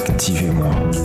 Activez-moi.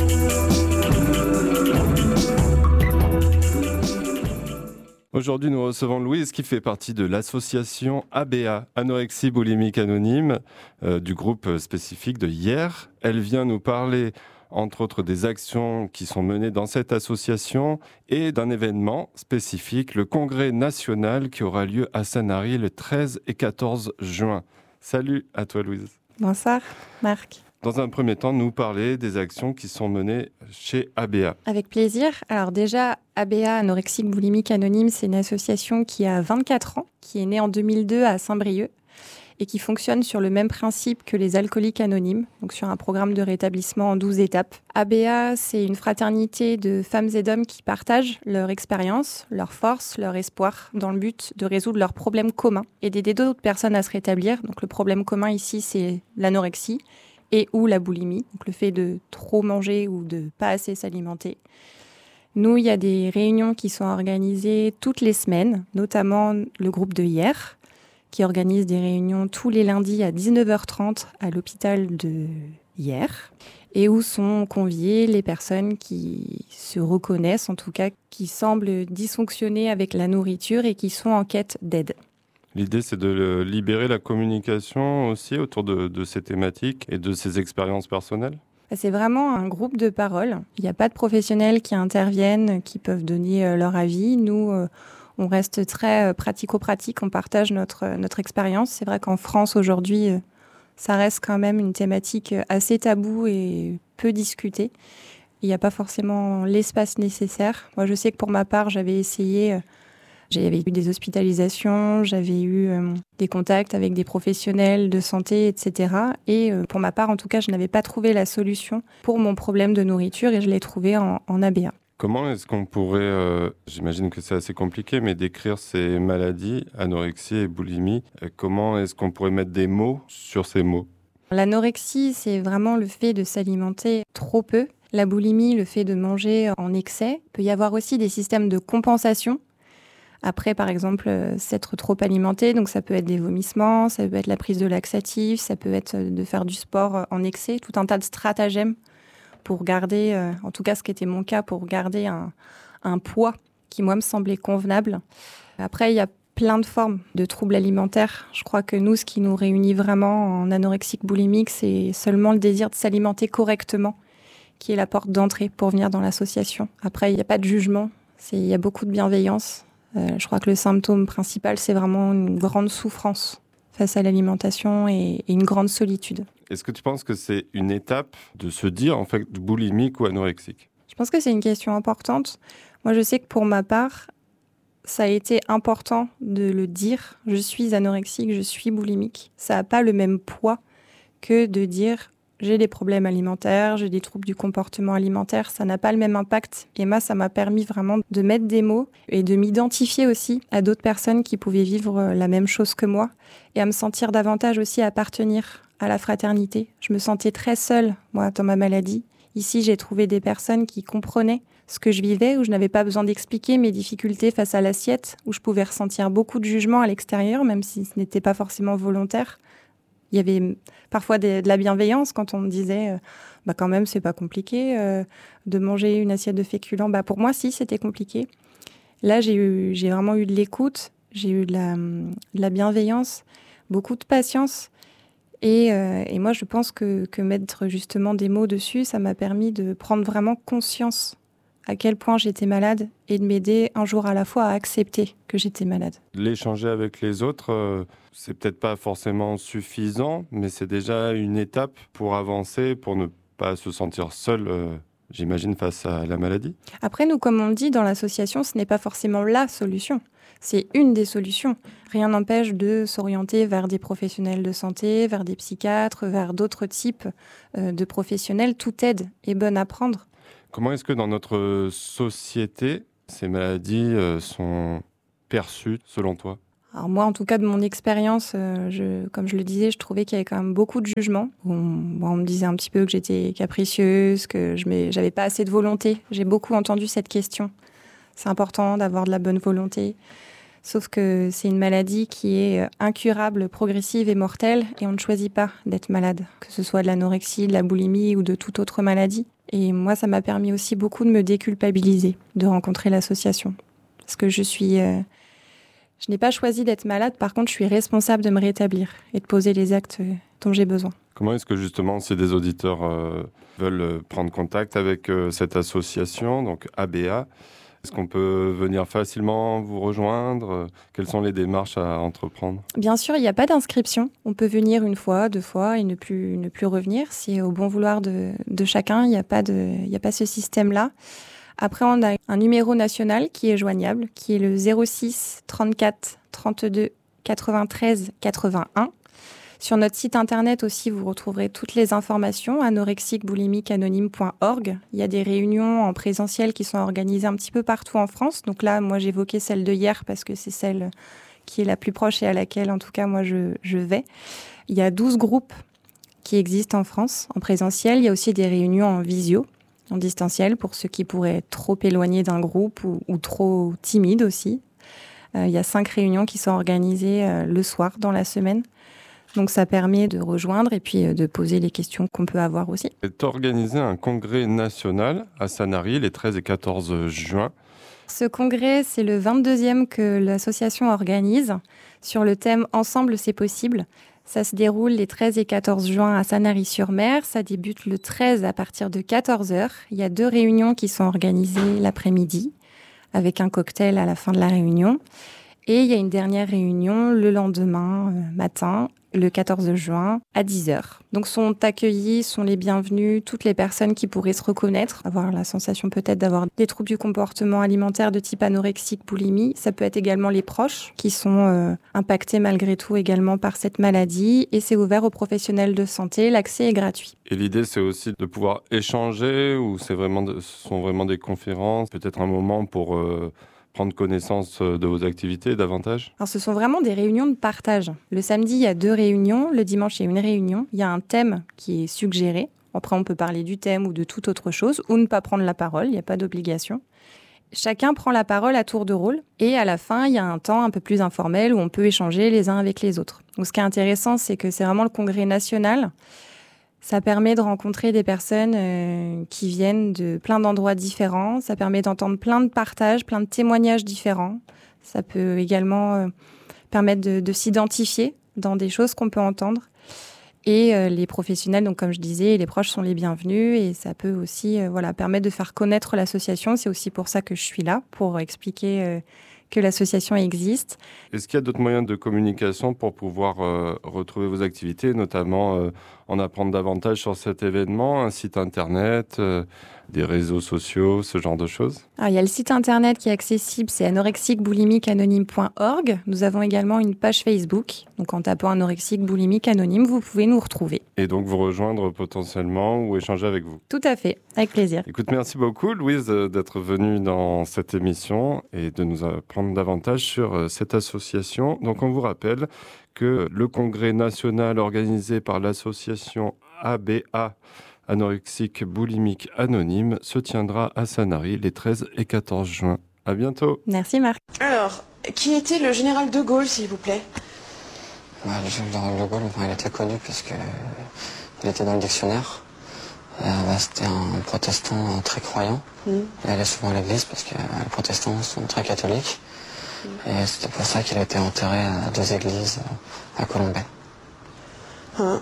Aujourd'hui, nous recevons Louise qui fait partie de l'association ABA, Anorexie Boulimique Anonyme, du groupe spécifique de hier. Elle vient nous parler, entre autres, des actions qui sont menées dans cette association et d'un événement spécifique, le congrès national qui aura lieu à Sanary le 13 et 14 juin. Salut à toi Louise. Bonsoir Marc. Dans un premier temps, nous parler des actions qui sont menées chez ABA. Avec plaisir. Alors déjà, ABA, Anorexique Boulimique Anonyme, c'est une association qui a 24 ans, qui est née en 2002 à Saint-Brieuc et qui fonctionne sur le même principe que les alcooliques anonymes, donc sur un programme de rétablissement en 12 étapes. ABA, c'est une fraternité de femmes et d'hommes qui partagent leur expérience, leur force, leur espoir, dans le but de résoudre leurs problèmes communs et d'aider d'autres personnes à se rétablir. Donc le problème commun ici, c'est l'anorexie et ou la boulimie, donc le fait de trop manger ou de pas assez s'alimenter. Nous, il y a des réunions qui sont organisées toutes les semaines, notamment le groupe de hier, qui organise des réunions tous les lundis à 19h30 à l'hôpital de hier, et où sont conviées les personnes qui se reconnaissent, en tout cas, qui semblent dysfonctionner avec la nourriture et qui sont en quête d'aide. L'idée, c'est de libérer la communication aussi autour de ces thématiques et de ces expériences personnelles. C'est vraiment un groupe de parole. Il n'y a pas de professionnels qui interviennent, qui peuvent donner leur avis. Nous, on reste très pratico-pratique, on partage notre expérience. C'est vrai qu'en France, aujourd'hui, ça reste quand même une thématique assez taboue et peu discutée. Il n'y a pas forcément l'espace nécessaire. Moi, je sais que pour ma part, j'avais essayé... J'avais eu des hospitalisations, j'avais eu des contacts avec des professionnels de santé, etc. Et pour ma part, en tout cas, je n'avais pas trouvé la solution pour mon problème de nourriture et je l'ai trouvé en ABA. Comment est-ce qu'on pourrait, j'imagine que c'est assez compliqué, mais décrire ces maladies, anorexie et boulimie, comment est-ce qu'on pourrait mettre des mots sur ces mots ? L'anorexie, c'est vraiment le fait de s'alimenter trop peu. La boulimie, le fait de manger en excès. Il peut y avoir aussi des systèmes de compensation. Après, par exemple, s'être trop alimenté, donc ça peut être des vomissements, ça peut être la prise de laxatifs, ça peut être de faire du sport en excès, tout un tas de stratagèmes pour garder, en tout cas ce qui était mon cas, pour garder un poids qui, moi, me semblait convenable. Après, il y a plein de formes de troubles alimentaires. Je crois que nous, ce qui nous réunit vraiment en anorexique boulimique, c'est seulement le désir de s'alimenter correctement, qui est la porte d'entrée pour venir dans l'association. Après, il n'y a pas de jugement, il y a beaucoup de bienveillance. Je crois que le symptôme principal, c'est vraiment une grande souffrance face à l'alimentation et une grande solitude. Est-ce que tu penses que c'est une étape de se dire, en fait, boulimique ou anorexique ? Je pense que c'est une question importante. Moi, je sais que pour ma part, ça a été important de le dire. Je suis anorexique, je suis boulimique. Ça n'a pas le même poids que de dire... J'ai des problèmes alimentaires, j'ai des troubles du comportement alimentaire, ça n'a pas le même impact. Et moi, ça m'a permis vraiment de mettre des mots et de m'identifier aussi à d'autres personnes qui pouvaient vivre la même chose que moi et à me sentir davantage aussi appartenir à la fraternité. Je me sentais très seule, moi, dans ma maladie. Ici, j'ai trouvé des personnes qui comprenaient ce que je vivais, où je n'avais pas besoin d'expliquer mes difficultés face à l'assiette, où je pouvais ressentir beaucoup de jugement à l'extérieur, même si ce n'était pas forcément volontaire. Il y avait parfois de la bienveillance quand on me disait quand même c'est pas compliqué de manger une assiette de féculents. Pour moi si c'était compliqué. Là j'ai vraiment eu de l'écoute, j'ai eu de la bienveillance, beaucoup de patience et moi je pense que mettre justement des mots dessus, ça m'a permis de prendre vraiment conscience à quel point j'étais malade et de m'aider un jour à la fois à accepter que j'étais malade. L'échanger avec les autres, c'est peut-être pas forcément suffisant, mais c'est déjà une étape pour avancer, pour ne pas se sentir seul, j'imagine, face à la maladie. Après, nous, comme on le dit dans l'association, ce n'est pas forcément la solution. C'est une des solutions. Rien n'empêche de s'orienter vers des professionnels de santé, vers des psychiatres, vers d'autres types de professionnels. Toute aide est bonne à prendre. Comment est-ce que dans notre société, ces maladies sont perçues, selon toi ? Alors moi, en tout cas, de mon expérience, comme je le disais, je trouvais qu'il y avait quand même beaucoup de jugements. On me disait un petit peu que j'étais capricieuse, que j'avais pas assez de volonté. J'ai beaucoup entendu cette question. C'est important d'avoir de la bonne volonté. Sauf que c'est une maladie qui est incurable, progressive et mortelle, et on ne choisit pas d'être malade, que ce soit de l'anorexie, de la boulimie ou de toute autre maladie. Et moi, ça m'a permis aussi beaucoup de me déculpabiliser, de rencontrer l'association. Parce que je n'ai pas choisi d'être malade, par contre, je suis responsable de me rétablir et de poser les actes dont j'ai besoin. Comment est-ce que justement, si des auditeurs veulent prendre contact avec cette association, donc ABA, est-ce qu'on peut venir facilement vous rejoindre? Quelles sont les démarches à entreprendre? Bien sûr, il n'y a pas d'inscription. On peut venir une fois, 2 fois et ne plus revenir. C'est au bon vouloir de chacun. Il n'y a pas ce système-là. Après, on a un numéro national qui est joignable, qui est le 06 34 32 93 81. Sur notre site internet aussi, vous retrouverez toutes les informations, anorexiqueboulimiqueanonyme.org. Il y a des réunions en présentiel qui sont organisées un petit peu partout en France. Donc là, moi, j'évoquais celle de hier parce que c'est celle qui est la plus proche et à laquelle, en tout cas, moi, je vais. Il y a 12 groupes qui existent en France en présentiel. Il y a aussi des réunions en visio, en distanciel, pour ceux qui pourraient être trop éloignés d'un groupe ou trop timides aussi. Il y a 5 réunions qui sont organisées le soir dans la semaine. Donc ça permet de rejoindre et puis de poser les questions qu'on peut avoir aussi. Tu as organisé un congrès national à Sanary les 13 et 14 juin. Ce congrès, c'est le 22e que l'association organise sur le thème « Ensemble, c'est possible ». Ça se déroule les 13 et 14 juin à Sanary-sur-Mer. Ça débute le 13 à partir de 14h. Il y a 2 réunions qui sont organisées l'après-midi avec un cocktail à la fin de la réunion. Et il y a une dernière réunion le lendemain matin, le 14 juin, à 10h. Donc sont les bienvenus toutes les personnes qui pourraient se reconnaître, avoir la sensation peut-être d'avoir des troubles du comportement alimentaire de type anorexique, boulimie. Ça peut être également les proches qui sont impactés malgré tout également par cette maladie. Et c'est ouvert aux professionnels de santé, l'accès est gratuit. Et l'idée, c'est aussi de pouvoir échanger ou ce sont vraiment des conférences, peut-être un moment pour prendre connaissance de vos activités davantage? Alors, ce sont vraiment des réunions de partage. Le samedi, il y a 2 réunions. Le dimanche, il y a une réunion. Il y a un thème qui est suggéré. Après, on peut parler du thème ou de toute autre chose ou ne pas prendre la parole. Il n'y a pas d'obligation. Chacun prend la parole à tour de rôle. Et à la fin, il y a un temps un peu plus informel où on peut échanger les uns avec les autres. Donc, ce qui est intéressant, c'est que c'est vraiment le congrès national. Ça permet de rencontrer des personnes qui viennent de plein d'endroits différents. Ça permet d'entendre plein de partages, plein de témoignages différents. Ça peut également permettre de s'identifier dans des choses qu'on peut entendre. Et les professionnels, donc comme je disais, les proches sont les bienvenus. Et ça peut aussi permettre de faire connaître l'association. C'est aussi pour ça que je suis là, pour expliquer que l'association existe. Est-ce qu'il y a d'autres moyens de communication pour pouvoir retrouver vos activités, notamment en apprendre davantage sur cet événement, un site internet, des réseaux sociaux, ce genre de choses? Alors, il y a le site internet qui est accessible, c'est anorexiqueboulimiqueanonyme.org. Nous avons également une page Facebook. Donc en tapant anorexique boulimique anonyme, vous pouvez nous retrouver. Et donc vous rejoindre potentiellement ou échanger avec vous. Tout à fait, avec plaisir. Écoute, merci beaucoup Louise d'être venue dans cette émission et de nous apprendre davantage sur cette association. Donc on vous rappelle que le congrès national organisé par l'association ABA, Anorexique Boulimique Anonyme, se tiendra à Sanary les 13 et 14 juin. À bientôt. Merci Marc. Alors, qui était le général de Gaulle, s'il vous plaît? Le général de Gaulle, il était connu parce qu'il était dans le dictionnaire. C'était un protestant très croyant. Il allait souvent à l'église parce que les protestants sont très catholiques. Et c'était pour ça qu'il a été enterré à 2 églises à Colombey. Hein?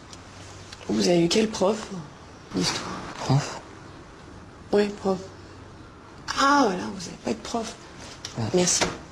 Vous avez eu quel prof d'histoire? Prof? Oui, prof. Ah, voilà, vous n'avez pas eu de prof. Ouais. Merci.